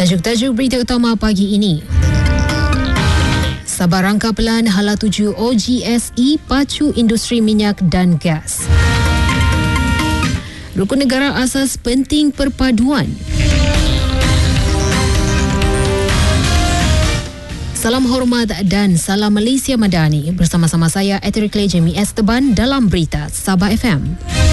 Tajuk-tajuk berita utama pagi ini. Sabah rangka pelan hala tuju OGSE pacu industri minyak dan gas. Rukun negara asas penting perpaduan. Salam hormat dan salam Malaysia Madani. Bersama-sama saya Eterikle Jamie Esteban dalam berita Sabah FM.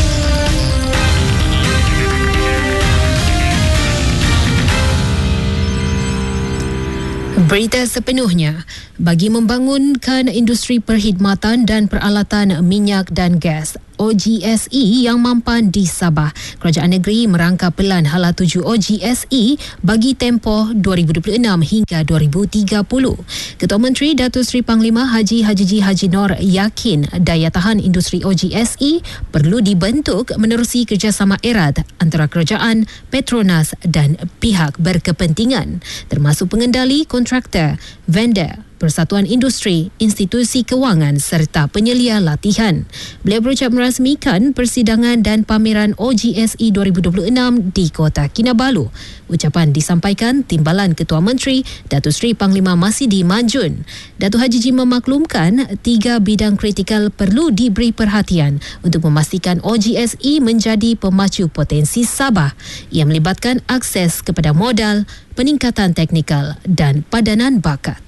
Berita sepenuhnya. Bagi membangunkan industri perkhidmatan dan peralatan minyak dan gas OGSE yang mampan di Sabah, Kerajaan Negeri merangka pelan hala tuju OGSE bagi tempoh 2026 hingga 2030. Ketua Menteri Datuk Seri Panglima Haji Haji Nor yakin daya tahan industri OGSE perlu dibentuk menerusi kerjasama erat antara kerajaan, Petronas dan pihak berkepentingan, termasuk pengendali, kontraktor, vendor, persatuan industri, institusi kewangan serta penyelia latihan. Beliau berucap merasmikan persidangan dan pameran OGSE 2026 di Kota Kinabalu. Ucapan disampaikan Timbalan Ketua Menteri Datuk Seri Panglima Masidi Majun. Datuk Haji Jim memaklumkan 3 bidang kritikal perlu diberi perhatian untuk memastikan OGSE menjadi pemacu potensi Sabah. Ia melibatkan akses kepada modal, peningkatan teknikal dan padanan bakat.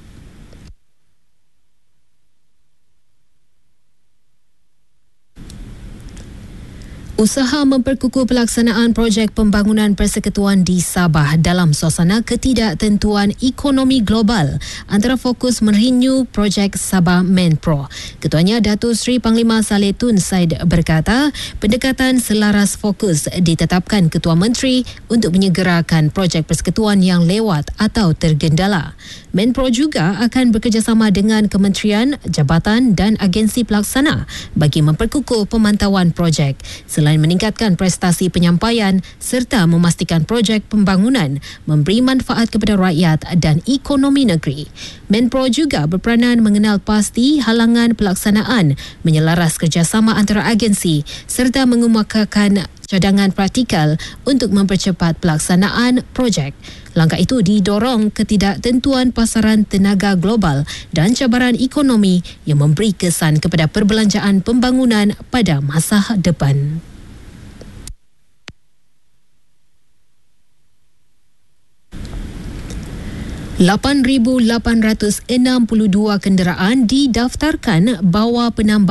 Usaha memperkukuh pelaksanaan projek pembangunan persekutuan di Sabah dalam suasana ketidaktentuan ekonomi global antara fokus merenew projek Sabah Menpro. Ketuanya Datuk Seri Panglima Saleh Tun Said berkata, pendekatan selaras fokus ditetapkan Ketua Menteri untuk menyegerakan projek persekutuan yang lewat atau tergendala. Menpro juga akan bekerjasama dengan kementerian, jabatan dan agensi pelaksana bagi memperkukuh pemantauan projek. Selain meningkatkan prestasi penyampaian serta memastikan projek pembangunan memberi manfaat kepada rakyat dan ekonomi negeri. Menpro juga berperanan mengenal pasti halangan pelaksanaan, menyelaras kerjasama antara agensi serta mengemukakan cadangan praktikal untuk mempercepat pelaksanaan projek. Langkah itu didorong ketidaktentuan pasaran tenaga global dan cabaran ekonomi yang memberi kesan kepada perbelanjaan pembangunan pada masa depan. $8,862 kenderaan didaftarkan bawa penambah